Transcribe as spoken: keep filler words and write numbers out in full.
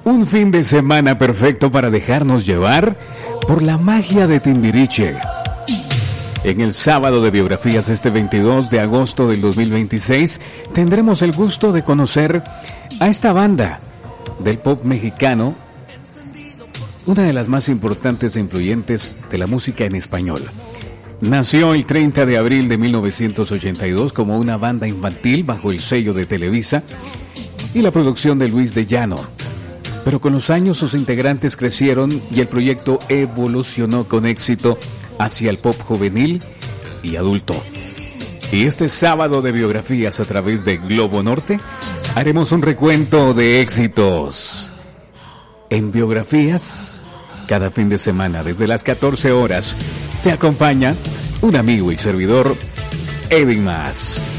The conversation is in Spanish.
Un fin de semana perfecto para dejarnos llevar por la magia de Timbiriche. En el sábado de biografías, este veintidós de agosto del dos mil veintiséis, tendremos el gusto de conocer a esta banda del pop mexicano, una de las más importantes e influyentes de la música en español. Nació el treinta de abril de mil novecientos ochenta y dos como una banda infantil bajo el sello de Televisa y la producción de Luis de Llano. Pero con los años sus integrantes crecieron y el proyecto evolucionó con éxito hacia el pop juvenil y adulto. Y este sábado de biografías a través de Globo Norte haremos un recuento de éxitos en biografías. Cada fin de semana desde las catorce horas te acompaña un amigo y servidor, Edwin Mas.